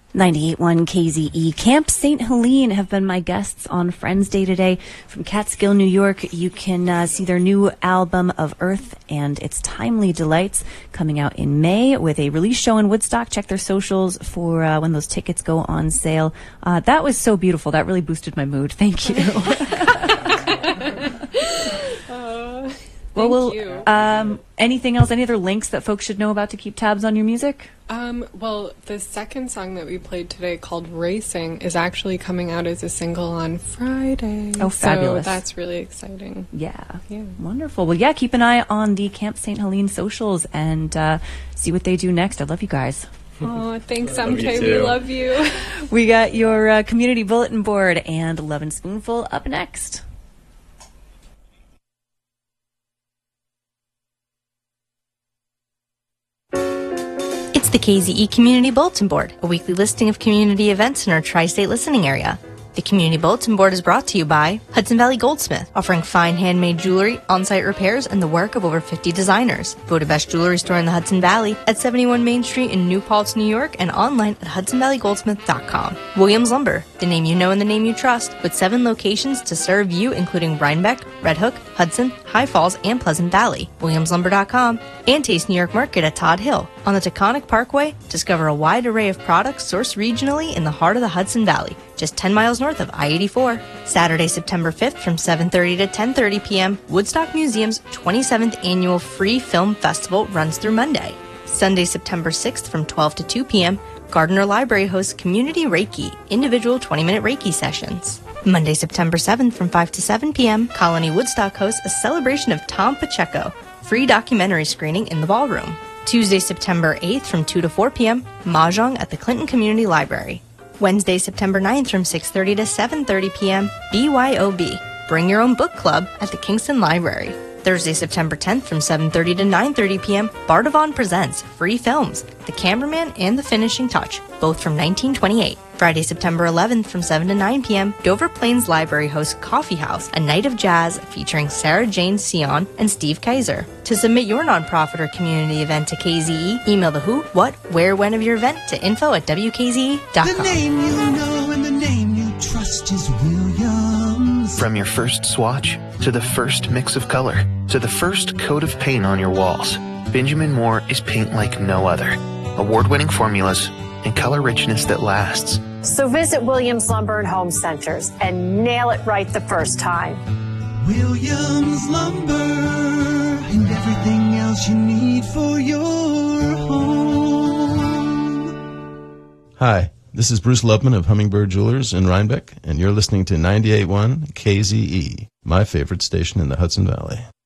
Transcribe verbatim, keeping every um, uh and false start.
ninety-eight point one K Z E. Camp Saint Helene have been my guests on Friends Day today. From Catskill, New York, you can uh, see their new album of Earth and its Timely Delights coming out in May with a release show in Woodstock. Check their socials for uh, when those tickets go on sale. Uh, that was so beautiful. That really boosted my mood. Thank you. uh, well, we'll, you. Um, anything else? Any other links that folks should know about to keep tabs on your music? Um, well, the second song that we played today, called Racing, is actually coming out as a single on Friday. Oh, fabulous. So that's really exciting. Yeah. Yeah. Wonderful. Well, yeah, keep an eye on the Camp Saint Helene socials and uh, see what they do next. I love you guys. Oh, thanks, Love M K. you We too. love you. We got your uh, community bulletin board and Love and Spoonful up next. It's the K Z E Community Bulletin Board, a weekly listing of community events in our tri-state listening area. The Community Bulletin Board is brought to you by Hudson Valley Goldsmith, offering fine handmade jewelry, on-site repairs, and the work of over fifty designers. Voted best jewelry store in the Hudson Valley at seventy-one Main Street in New Paltz, New York, and online at hudson valley goldsmith dot com. Williams Lumber, the name you know and the name you trust, with seven locations to serve you, including Rhinebeck, Red Hook, Hudson, High Falls, and Pleasant Valley. williams lumber dot com, and Taste New York Market at Todd Hill. On the Taconic Parkway, discover a wide array of products sourced regionally in the heart of the Hudson Valley, just ten miles north of I eighty-four. Saturday, September fifth from seven thirty to ten thirty p.m., Woodstock Museum's twenty-seventh Annual Free Film Festival runs through Monday. Sunday, September sixth from twelve to two p.m., Gardner Library hosts Community Reiki, individual twenty-minute Reiki sessions. Monday, September seventh from five to seven p.m., Colony Woodstock hosts a celebration of Tom Pacheco, free documentary screening in the ballroom. Tuesday, September eighth from two to four p.m., Mahjong at the Clinton Community Library. Wednesday, September ninth from six thirty to seven thirty p.m., B Y O B, Bring Your Own Book Club at the Kingston Library. Thursday, September tenth from seven thirty to nine thirty p.m., Bardavon Presents Free Films, The Cameraman and The Finishing Touch, both from nineteen twenty-eight. Friday, September eleventh from seven to nine p.m., Dover Plains Library hosts Coffee House, a night of jazz featuring Sarah Jane Sion and Steve Kaiser. To submit your nonprofit or community event to K Z E, email the who, what, where, when of your event to info at w k z e dot com. The name you know and the name you trust is Williams. From your first swatch, to the first mix of color, to the first coat of paint on your walls, Benjamin Moore is paint like no other. Award-winning formulas and color richness that lasts. So visit Williams Lumber and Home Centers and nail it right the first time. Williams Lumber and everything else you need for your home. Hi, this is Bruce Lubman of Hummingbird Jewelers in Rhinebeck, and you're listening to ninety-eight point one K Z E, my favorite station in the Hudson Valley.